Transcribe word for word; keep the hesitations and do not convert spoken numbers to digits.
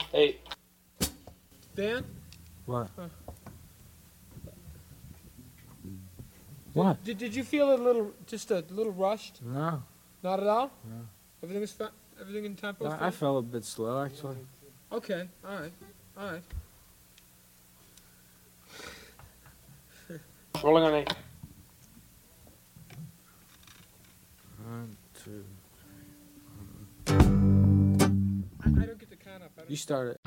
Hey. Dan? What? Huh. What? Did, did you feel a little, just a little rushed? No. Not at all? No. Everything was fa- everything in tempo? I, I felt a bit slow, actually. Okay, all right, all right. Rolling on eight. One, two. I, I don't get the count up. I don't You started.